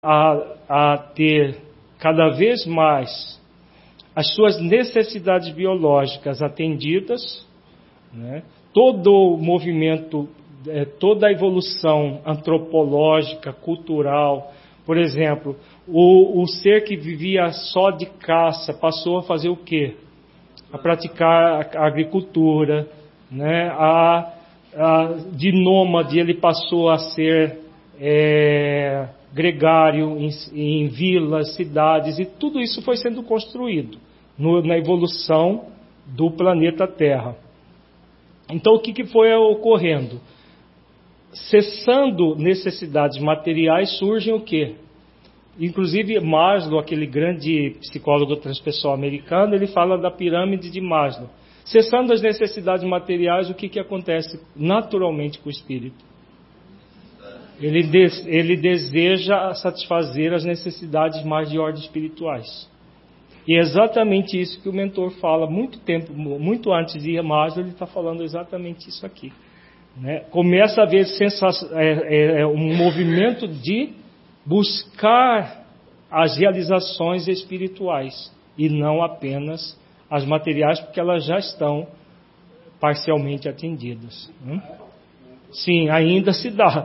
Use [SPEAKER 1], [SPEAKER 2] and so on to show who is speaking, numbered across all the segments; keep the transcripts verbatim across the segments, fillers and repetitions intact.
[SPEAKER 1] a, a ter cada vez mais as suas necessidades biológicas atendidas, né? Todo o movimento, toda a evolução antropológica, cultural, por exemplo, o, o ser que vivia só de caça passou a fazer o quê? A praticar a agricultura, né? a, a, de nômade ele passou a ser é, gregário em, em vilas, cidades, e tudo isso foi sendo construído no, na evolução do planeta Terra. Então, o que, que foi ocorrendo? Cessando necessidades materiais, surgem o quê? Inclusive, Maslow, aquele grande psicólogo transpessoal americano, ele fala da pirâmide de Maslow. Cessando as necessidades materiais, o que, que acontece naturalmente com o espírito? Ele, des, ele deseja satisfazer as necessidades mais de ordem espirituais. E é exatamente isso que o mentor fala muito tempo, muito antes de Maslow, ele está falando exatamente isso aqui. Né? Começa a haver sensação, é, é, um movimento de buscar as realizações espirituais e não apenas as materiais, porque elas já estão parcialmente atendidas. Né? Sim, ainda se dá.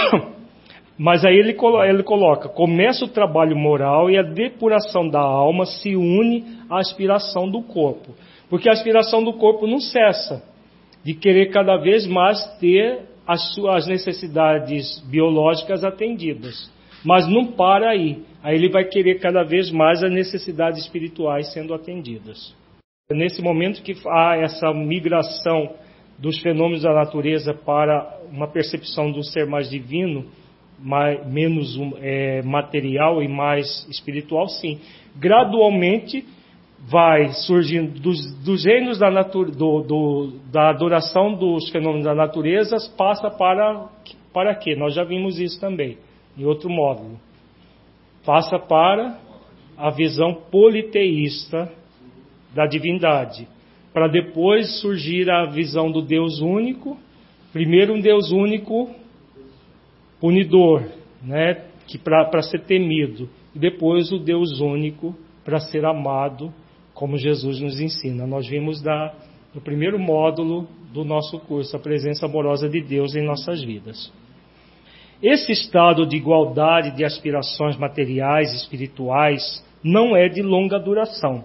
[SPEAKER 1] Mas aí ele coloca, ele coloca, começa o trabalho moral e a depuração da alma se une à aspiração do corpo. Porque a aspiração do corpo não cessa de querer cada vez mais ter as suas necessidades biológicas atendidas. Mas não para aí. Aí ele vai querer cada vez mais as necessidades espirituais sendo atendidas. É nesse momento que há essa migração dos fenômenos da natureza para uma percepção do ser mais divino, mais, menos é, material e mais espiritual, sim. Gradualmente vai surgindo dos, dos reinos da, natu, do, do, da adoração dos fenômenos da natureza, passa para, para quê? Nós já vimos isso também, em outro módulo. Passa para a visão politeísta da divindade, para depois surgir a visão do Deus único. Primeiro um Deus único punidor, né, que para ser temido, e depois o Deus único para ser amado, como Jesus nos ensina. Nós vimos da, no primeiro módulo do nosso curso, a presença amorosa de Deus em nossas vidas. Esse estado de igualdade de aspirações materiais e espirituais não é de longa duração.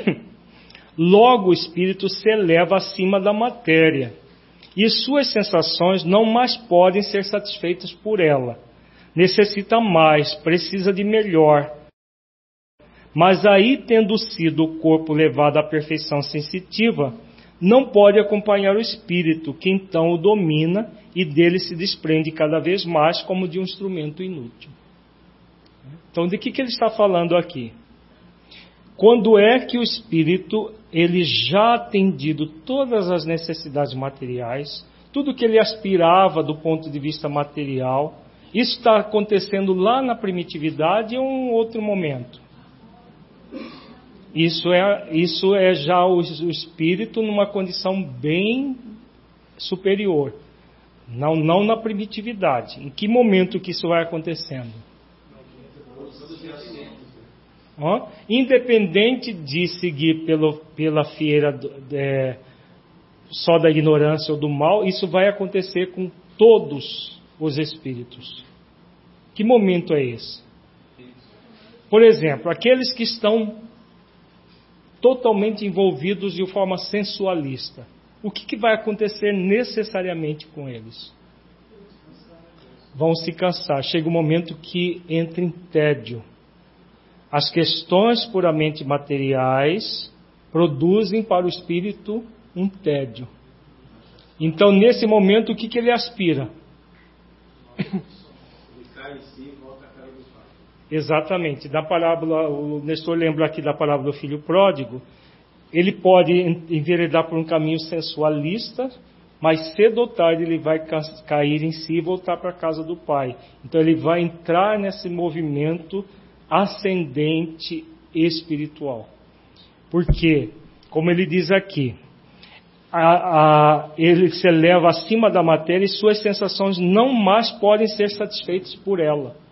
[SPEAKER 1] Logo o espírito se eleva acima da matéria, e suas sensações não mais podem ser satisfeitas por ela. Necessita mais, precisa de melhor. Mas aí, tendo sido o corpo levado à perfeição sensitiva, não pode acompanhar o espírito, que então o domina e dele se desprende cada vez mais como de um instrumento inútil. Então, de que, que ele está falando aqui? Quando é que o espírito, ele já atendido todas as necessidades materiais, tudo que ele aspirava do ponto de vista material, isso está acontecendo lá na primitividade ou em um outro momento? Isso é, isso é já o, o espírito numa condição bem superior, não, não na primitividade. Em que momento que isso vai acontecendo? Ó, independente de seguir pelo, pela fieira é, só da ignorância ou do mal, isso vai acontecer com todos os espíritos. Que momento é esse? Por exemplo, aqueles que estão totalmente envolvidos de forma sensualista, o que, que vai acontecer necessariamente com eles? Vão se cansar. Chega um momento que entra em tédio. As questões puramente materiais produzem para o espírito um tédio. Então, nesse momento, o que, que ele aspira? Ele cai em si e volta a cara do pai. Exatamente. Da parábola, o Nestor lembra aqui da parábola do filho pródigo. Ele pode enveredar por um caminho sensualista, mas cedo ou tarde ele vai cair em si e voltar para a casa do pai. Então, ele vai entrar nesse movimento ascendente espiritual. Porque, como ele diz aqui, a, a, ele se eleva acima da matéria e suas sensações não mais podem ser satisfeitas por ela.